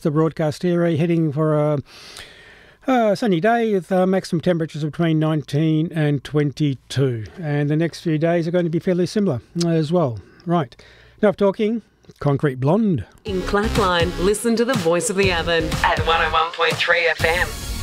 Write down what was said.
the broadcast area, heading for a sunny day with maximum temperatures between 19 and 22. And the next few days are going to be fairly similar as well. Right. Enough talking. Concrete Blonde. In Clackline, listen to the voice of the Avon at 101.3 FM.